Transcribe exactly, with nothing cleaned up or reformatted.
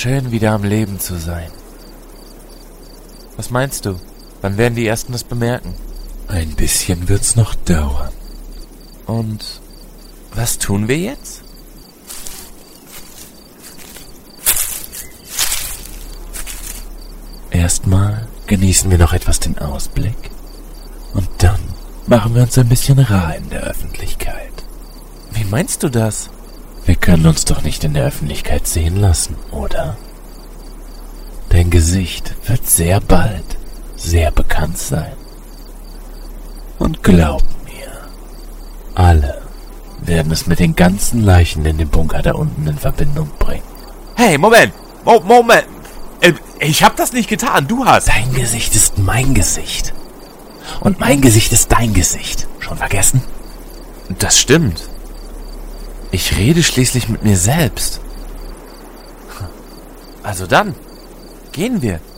schön, wieder am Leben zu sein. Was meinst du? Wann werden die Ersten das bemerken? Ein bisschen wird's noch dauern. Und was tun wir jetzt? Erstmal genießen wir noch etwas den Ausblick. Und dann machen wir uns ein bisschen rar in der Öffentlichkeit. Wie meinst du das? Wir können uns doch nicht in der Öffentlichkeit sehen lassen, oder? Dein Gesicht wird sehr bald sehr bekannt sein. Und glaub mir, alle werden es mit den ganzen Leichen in dem Bunker da unten in Verbindung bringen. Hey, Moment! Mo- Moment! Äh, ich hab das nicht getan, du hast! Dein Gesicht ist mein Gesicht. Und mein Gesicht ist dein Gesicht. Schon vergessen? Das stimmt. Ich rede schließlich mit mir selbst. Also dann, gehen wir.